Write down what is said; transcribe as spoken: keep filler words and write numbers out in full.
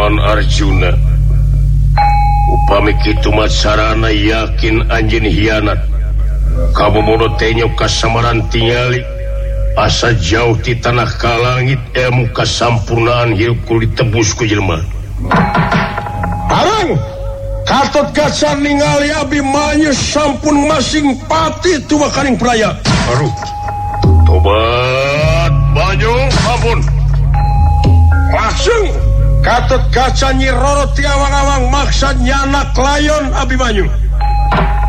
Paman Arjuna upami kitu mat sarana yakin anjeun hianat kabobodo teh nyok kasamaran tingali asa jauh ti tanah kalangit ilmu kasampurnaan hirup kudu ditebus ku jelema. Arang katut gacan ningali Abimanyu sampun masing pati tuwa karing praya. Aduh tobat banyu ampun langsung katut gacan Nyi Roro ti awang-awang maksad nyana klayon Abimanyu.